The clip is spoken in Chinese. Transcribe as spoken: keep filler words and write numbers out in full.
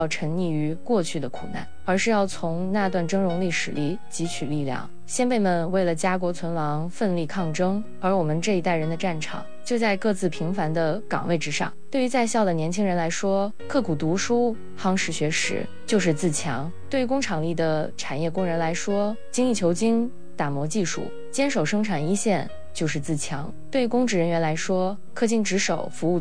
要沉溺于过去的苦难，而是要从那段峥嵘历史里汲取力量。先辈们为了家国存亡奋力抗争，而我们这一代人的战场就在各自平凡的岗位之上。对于在校的年轻人来说，刻苦读书夯实学识就是自强；对于工厂里的产业工人来说，精益求精打磨技术坚守生产一线就是自强；对于公职人员来说，恪尽职守服务